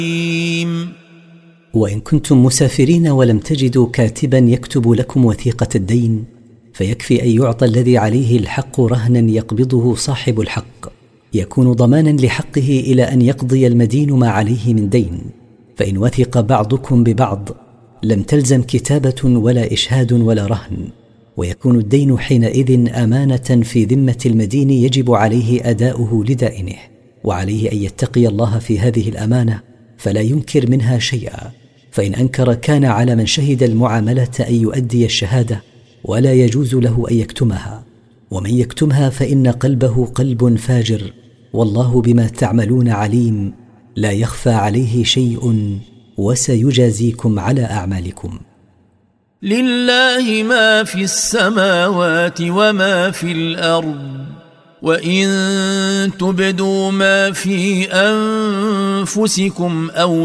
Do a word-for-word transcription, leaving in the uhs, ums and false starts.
وإن كنتم مسافرين ولم تجدوا كاتبا يكتب لكم وثيقة الدين، فيكفي أن يعطى الذي عليه الحق رهنا يقبضه صاحب الحق، يكون ضمانا لحقه إلى أن يقضي المدين ما عليه من دين. فإن وثق بعضكم ببعض لم تلزم كتابة ولا إشهاد ولا رهن، ويكون الدين حينئذ أمانة في ذمة المدين يجب عليه أداؤه لدائنه، وعليه أن يتقي الله في هذه الأمانة فلا ينكر منها شيئا، فإن أنكر كان على من شهد المعاملة أن يؤدي الشهادة، ولا يجوز له أن يكتمها، ومن يكتمها فإن قلبه قلب فاجر، والله بما تعملون عليم، لا يخفى عليه شيء، وسيجازيكم على أعمالكم. لله ما في السماوات وما في الأرض، وإن تبدوا ما في أنفسكم أو